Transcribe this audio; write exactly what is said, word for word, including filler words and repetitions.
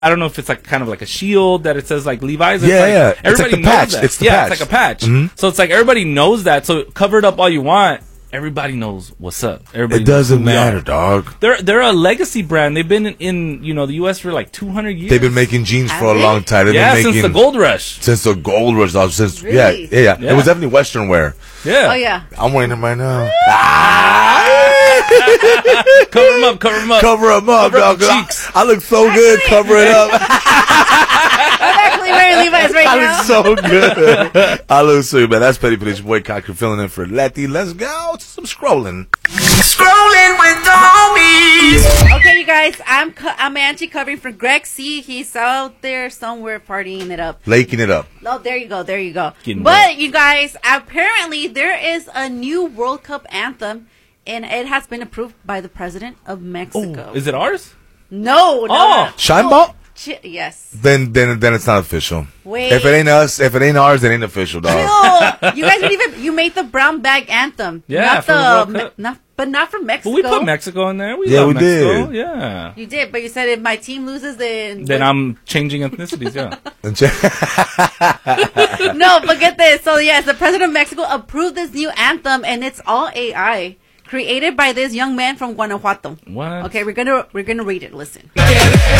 I don't know if it's like kind of like a shield that it says like Levi's. It's Yeah, like, yeah. It's Everybody like the knows patch. that. It's the yeah, patch. it's like a patch. Mhm. So it's like everybody knows that. So cover it up all you want. Everybody knows what's up. Everybody It knows doesn't who they matter, are. dog. They're they're a legacy brand. They've been in, in you know the U S for like two hundred years. They've been making jeans for a Have long they? time. They've yeah been since making the gold rush. since the gold rush. dog. Since yeah, Really? yeah, yeah, Yeah. It was definitely Western wear. Yeah. Oh yeah. I'm wearing them right now. Cover them up. Cover them up. Cover them up, Cover up dog. the 'cause cheeks. I, I look so good. Actually- Cover it up. I'm actually wearing Levi's right I now. look so good. I look so good, man. That's Petty Police. Your boy Cocker filling in for Letty. Let's go to some scrolling. Scrolling with the homies. Okay, you guys, I'm co- I'm Angie covering for Greg C. He's out there somewhere partying it up. Laking it up. Oh, there you go, there you go. Getting But wet. you guys, apparently there is a new World Cup anthem, and it has been approved by the president of Mexico. Oh, is it ours? No, no, Oh. no. Shine ball? Chi- yes. Then, then, then it's not official. Wait. If it ain't us, if it ain't ours, it ain't official, dog. No, you guys didn't even. You made the brown bag anthem. Yeah, not for the the, World Me- Cup. not, but not from Mexico. But we put Mexico in there. We Yeah, love we Mexico. did. Yeah. You did, but you said if my team loses, then Then I'm changing ethnicities. Yeah. no. But get this. So yes, the president of Mexico approved this new anthem, and it's all A I, created by this young man from Guanajuato. What? Okay, we're gonna we're gonna read it. Listen.